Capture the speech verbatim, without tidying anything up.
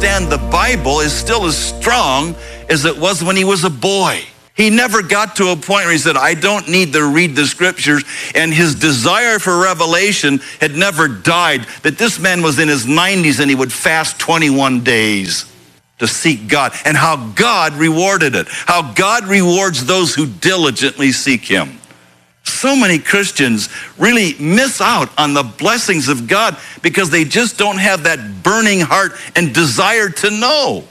The Bible is still as strong as it was when he was a boy. He never got to a point where he said, I don't need to read the scriptures, and his desire for revelation had never died, that this man was in his nineties and he would fast twenty-one days to seek God, and how God rewarded it, how God rewards those who diligently seek him. So many Christians really miss out on the blessings of God because they just don't have that burning heart and desire to know.